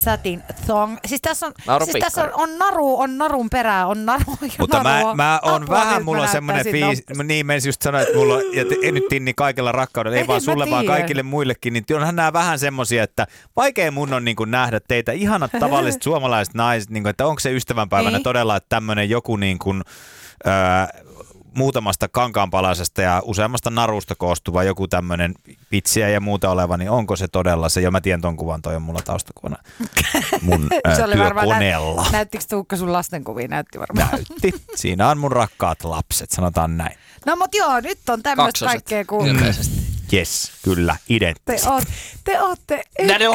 Satin thong. Siis tässä on narun perää, on naru ja mutta narua. mä oon vähän, mulla on semmoinen niin mä just sanoin, että mulla on, ja nyt Tinni kaikella rakkaudella, ei vaan sulle, vaan kaikille muillekin, niin onhan nämä vähän semmosia, että vaikea mun on niin kuin nähdä teitä ihanat tavalliset suomalaiset naiset, niin kuin, että onko se ystävänpäivänä todella, että tämmöinen joku niin kuin, muutamasta kankaanpalasesta ja useammasta narusta koostuva joku tämmöinen pitsiä ja muuta oleva, niin onko se todella se? Ja mä tiedän ton kuvan, toi on mulla taustakuvana mun työkoneella. Näyttikö Tuukka sun lastenkuvia? Näytti varmaan. Näytti. Siinä on mun rakkaat lapset, sanotaan näin. No mut joo, nyt on tämmöistä kaikkea ilmeisesti. Jes, kyllä, identtisesti. Te ootte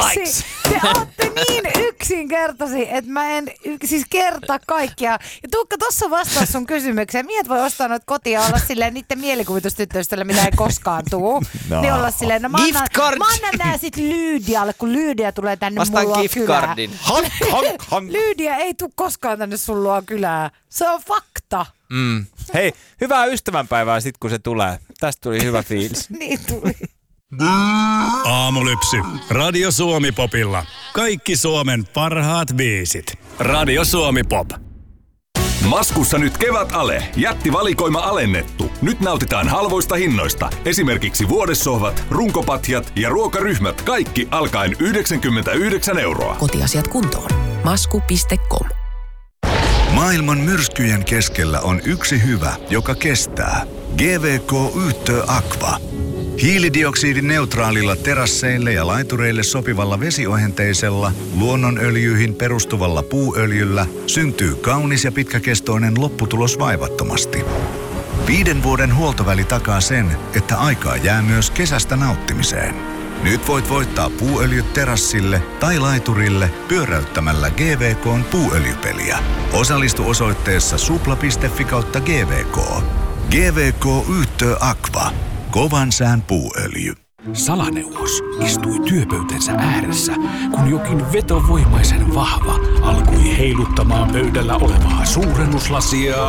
niin yksinkertaisia, että mä en siis kerta kaikkia. Ja Tuukka, tossa vastaus sun kysymykseen. Miehet voi ostaa noita kotiin ja olla silleen niiden mielikuvitustyttöistöllä, mitä ei koskaan tuu. No. Niin olla silleen, no mä annan nää sit Lyydialle, kun Lyydia tulee tänne mun luo kylään. Lyydia ei tuu koskaan tänne sun luo kylään. Se on fakta. Hei, hyvää ystävänpäivää sit kun se tulee. Tästä tuli hyvä fiilis. Niin tuli. Aamulypsy. Radio Suomi Popilla. Kaikki Suomen parhaat biisit. Radio Suomi Pop. Maskussa nyt kevätale. Jättivalikoima alennettu. Nyt nautitaan halvoista hinnoista. Esimerkiksi vuodessohvat, runkopatjat ja ruokaryhmät. Kaikki alkaen 99 €. Kotiasiat kuntoon. Masku.com. Maailman myrskyjen keskellä on yksi hyvä, joka kestää. GVK Yhtö Aqua. Hiilidioksidineutraalilla terasseille ja laitureille sopivalla vesiohenteisella, luonnonöljyihin perustuvalla puuöljyllä syntyy kaunis ja pitkäkestoinen lopputulos vaivattomasti. 5 vuoden huoltoväli takaa sen, että aikaa jää myös kesästä nauttimiseen. Nyt voit voittaa puuöljyt terassille tai laiturille pyöräyttämällä GVK:n puuöljypeliä. Osallistu osoitteessa supla.fi/GVK. GVK Yhtö Aqua. Kovan sään puuöljy. Salaneuvos istui työpöytänsä ääressä, kun jokin vetovoimaisen vahva alkoi heiluttamaan pöydällä olevaa suurennuslasia.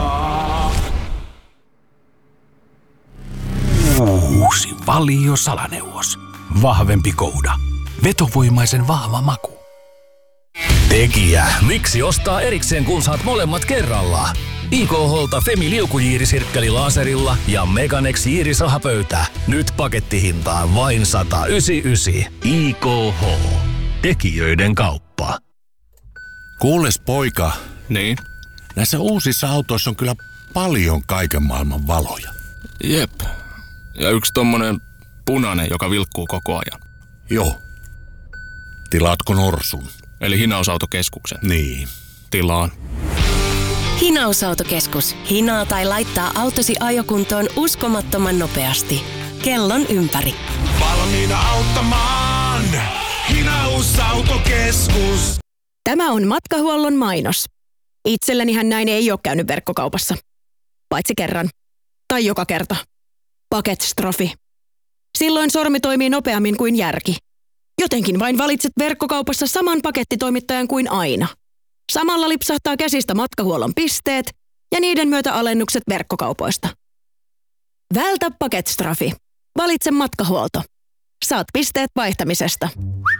Uusi Valio Salaneuvos. Vahvempi kouda. Vetovoimaisen vahva maku. Tekijä. Miksi ostaa erikseen, kun saat molemmat kerralla? IKH:lta Femi liukujiirisirkkeli laserilla ja Meganex jiirisrahapöytä. Nyt pakettihintaan vain 199. IKH. Tekijöiden kauppa. Kuules poika. Niin? Näissä uusissa autoissa on kyllä paljon kaiken maailman valoja. Jep. Ja yksi tommonen punainen, joka vilkkuu koko ajan. Joo. Tilaatko Norsun? Eli hinausautokeskuksen. Niin. Tilaan. Hinausautokeskus. Hinaa tai laittaa autosi ajokuntoon uskomattoman nopeasti. Kellon ympäri. Valmiina auttamaan. Hinausautokeskus. Tämä on Matkahuollon mainos. Itsellänihän näin ei ole käynyt verkkokaupassa. Paitsi kerran. Tai joka kerta. Paketstrofi. Silloin sormi toimii nopeammin kuin järki. Jotenkin vain valitset verkkokaupassa saman pakettitoimittajan kuin aina. Samalla lipsahtaa käsistä Matkahuollon pisteet ja niiden myötä alennukset verkkokaupoista. Vältä paketstrafi. Valitse Matkahuolto. Saat pisteet vaihtamisesta.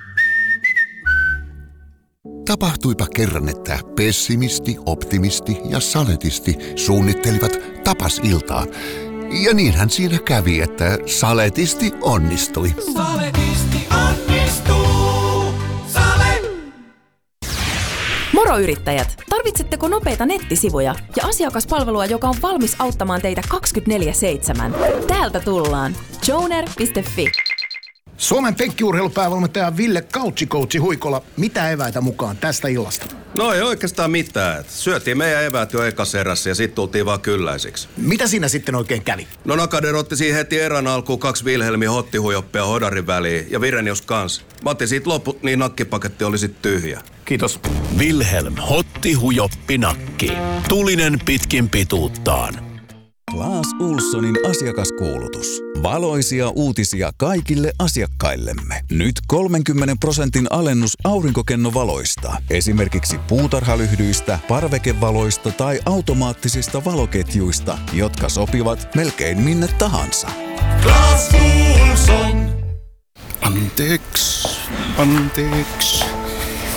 Tapahtuipa kerran, että pessimisti, optimisti ja saletisti suunnittelivat tapasiltaa. Ja niinhän siinä kävi, että saletisti onnistui. Saletisti onnistuu. Sale! Moro yrittäjät! Tarvitsetteko nopeita nettisivuja ja asiakaspalvelua, joka on valmis auttamaan teitä 24/7? Täältä tullaan. Joner.fi. Suomen penkkiurheilupäävalmentaja Ville Couchi Huikola. Mitä eväitä mukaan tästä illasta? No ei oikeastaan mitään. Syötiin meidän eväät jo ekas erässä ja sit tultiin vaan kylläisiksi. Mitä siinä sitten oikein kävi? No Nakader otti siihen heti erän alkuun 2 Wilhelmin hottihuijoppia hodarin väliin ja Virenius kans. Mä otin siitä loput, niin nakkipaketti oli sit tyhjä. Kiitos. Wilhelm Hotti-hujoppinakki. Tulinen pitkin pituuttaan. Claes Ulssonin asiakaskuulutus. Valoisia uutisia kaikille asiakkaillemme. Nyt 30% alennus aurinkokennovaloista. Esimerkiksi puutarhalyhdyistä, parvekevaloista tai automaattisista valoketjuista, jotka sopivat melkein minne tahansa. Claes Ulsson. Anteeksi.